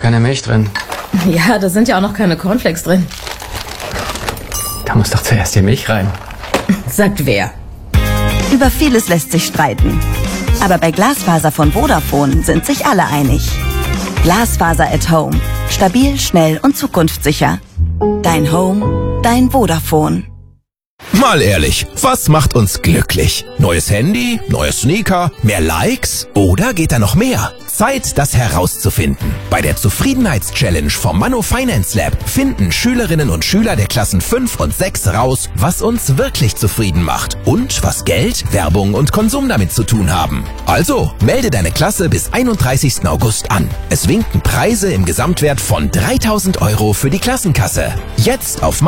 keine Milch drin. Ja, da sind ja auch noch keine Cornflakes drin. Da muss doch zuerst die Milch rein. Sagt wer? Über vieles lässt sich streiten. Aber bei Glasfaser von Vodafone sind sich alle einig. Glasfaser at Home. Stabil, schnell und zukunftssicher. Dein Home, dein Vodafone. Mal ehrlich, was macht uns glücklich? Neues Handy, neue Sneaker, mehr Likes oder geht da noch mehr? Zeit, das herauszufinden. Bei der Zufriedenheitschallenge vom Manno Finance Lab finden Schülerinnen und Schüler der Klassen 5 und 6 raus, was uns wirklich zufrieden macht und was Geld, Werbung und Konsum damit zu tun haben. Also, melde deine Klasse bis 31. August an. Es winken Preise im Gesamtwert von 3.000 € für die Klassenkasse. Jetzt auf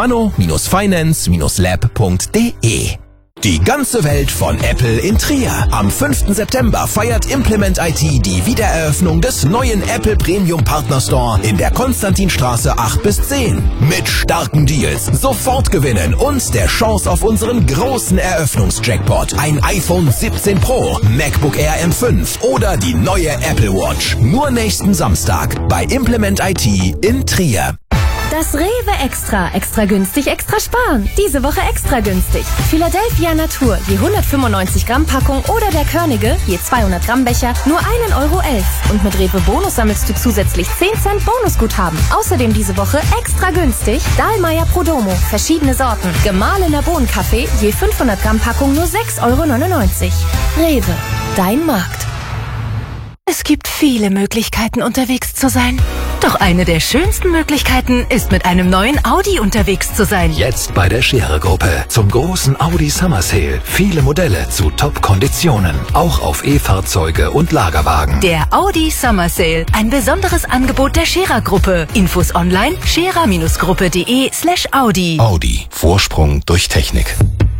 manno-finance-lab.de. Die ganze Welt von Apple in Trier. Am 5. September feiert Implement IT die Wiedereröffnung des neuen Apple Premium Partner Store in der Konstantinstraße 8 bis 10. Mit starken Deals, sofort gewinnen und der Chance auf unseren großen Eröffnungsjackpot. Ein iPhone 17 Pro, MacBook Air M5 oder die neue Apple Watch. Nur nächsten Samstag bei Implement IT in Trier. Das Rewe Extra. Extra günstig, extra sparen. Diese Woche extra günstig. Philadelphia Natur, je 195 Gramm Packung oder der Körnige, je 200 Gramm Becher, nur 1,11 €. Und mit Rewe Bonus sammelst du zusätzlich 10 Cent Bonusguthaben. Außerdem diese Woche extra günstig Dahlmeier Prodomo, verschiedene Sorten. Gemahlener Bohnenkaffee, je 500 Gramm Packung, nur 6,99 €. Rewe, dein Markt. Es gibt viele Möglichkeiten, unterwegs zu sein. Doch eine der schönsten Möglichkeiten ist, mit einem neuen Audi unterwegs zu sein. Jetzt bei der Scherer-Gruppe zum großen Audi Summer Sale. Viele Modelle zu Top-Konditionen. Auch auf E-Fahrzeuge und Lagerwagen. Der Audi Summer Sale. Ein besonderes Angebot der Scherer-Gruppe. Infos online scherer-gruppe.de/Audi. Audi. Vorsprung durch Technik.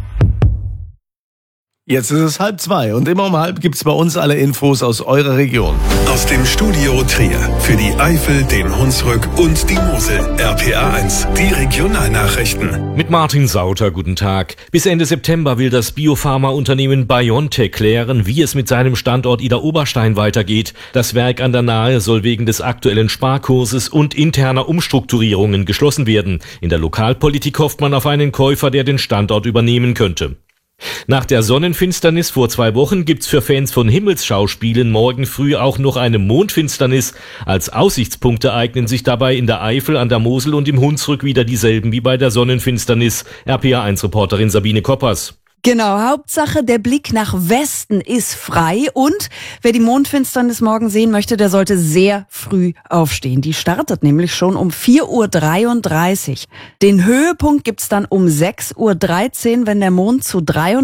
Jetzt ist es 1:30 und immer um 1:30 gibt's bei uns alle Infos aus eurer Region. Aus dem Studio Trier für die Eifel, den Hunsrück und die Mosel. RPA 1, die Regionalnachrichten. Mit Martin Sauter, guten Tag. Bis Ende September will das Biopharma-Unternehmen BioNTech klären, wie es mit seinem Standort Idar-Oberstein weitergeht. Das Werk an der Nahe soll wegen des aktuellen Sparkurses und interner Umstrukturierungen geschlossen werden. In der Lokalpolitik hofft man auf einen Käufer, der den Standort übernehmen könnte. Nach der Sonnenfinsternis vor 2 Wochen gibt's für Fans von Himmelsschauspielen morgen früh auch noch eine Mondfinsternis. Als Aussichtspunkte eignen sich dabei in der Eifel, an der Mosel und im Hunsrück wieder dieselben wie bei der Sonnenfinsternis. RPA1-Reporterin Sabine Koppers. Genau, Hauptsache der Blick nach Westen ist frei und wer die Mondfinsternis morgen sehen möchte, der sollte sehr früh aufstehen. Die startet nämlich schon um 4:33 Uhr. Den Höhepunkt gibt's dann um 6:13 Uhr, wenn der Mond zu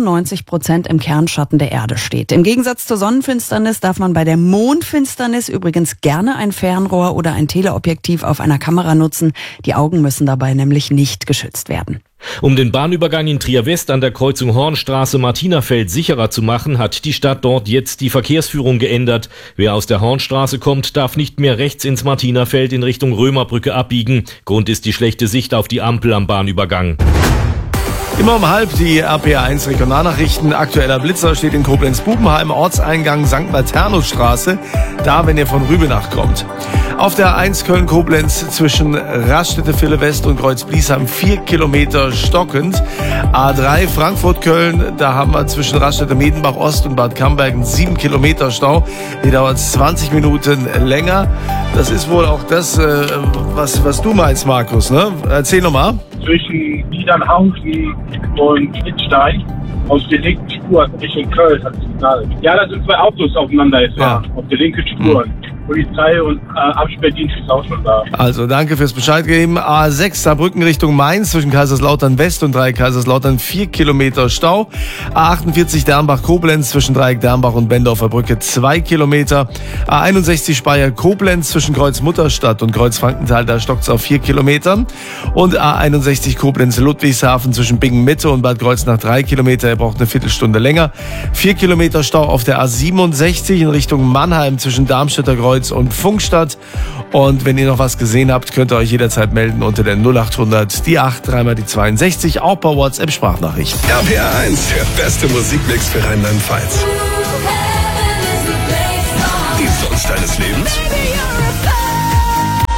93% im Kernschatten der Erde steht. Im Gegensatz zur Sonnenfinsternis darf man bei der Mondfinsternis übrigens gerne ein Fernrohr oder ein Teleobjektiv auf einer Kamera nutzen. Die Augen müssen dabei nämlich nicht geschützt werden. Um den Bahnübergang in Trier-West an der Kreuzung Hornstraße-Martinerfeld sicherer zu machen, hat die Stadt dort jetzt die Verkehrsführung geändert. Wer aus der Hornstraße kommt, darf nicht mehr rechts ins Martinerfeld in Richtung Römerbrücke abbiegen. Grund ist die schlechte Sicht auf die Ampel am Bahnübergang. Immer um 1:30 die RPA1 Regionalnachrichten. Aktueller Blitzer steht in Koblenz-Bubenheim, Ortseingang St. Maternusstraße, da wenn ihr von Rübenach kommt. Auf der A1 Köln-Koblenz zwischen Raststätte-Ville-West und Kreuz-Bliesheim 4 Kilometer stockend. A3 Frankfurt-Köln, da haben wir zwischen Raststätte-Medenbach-Ost und Bad Camberg 7 Kilometer Stau. Die dauert 20 Minuten länger. Das ist wohl auch das, was du meinst, Markus, ne? Erzähl nochmal. Zwischen Niedernhausen und Wittstein auf der linken Spur Richtung Köln hat es geknallt. Ja, da sind 2 Autos aufeinander gefahren, auf der linken Spur. Polizei und Absperrdienst ist auch schon da. Also danke fürs Bescheid geben. A6 Saarbrücken Richtung Mainz zwischen Kaiserslautern West und Dreieck Kaiserslautern 4 Kilometer Stau. A48 Dernbach-Koblenz zwischen Dreieck Dernbach und Bendorfer Brücke 2 Kilometer. A61 Speyer-Koblenz zwischen Kreuz Mutterstadt und Kreuz Frankenthal, da stockt's auf 4 Kilometern. Und A61 Koblenz-Ludwigshafen zwischen Bingen-Mitte und Bad Kreuznach 3 Kilometer. Ihr braucht eine Viertelstunde länger. 4 Kilometer Stau auf der A67 in Richtung Mannheim zwischen Darmstädter Kreuz und Funkstadt. Und wenn ihr noch was gesehen habt, könnt ihr euch jederzeit melden unter der 0800 die 8 3 mal die 62, auch bei WhatsApp Sprachnachrichten. RPA 1, der beste Musikmix für Rheinland-Pfalz. Die Songs deines Lebens?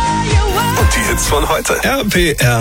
von heute. RPR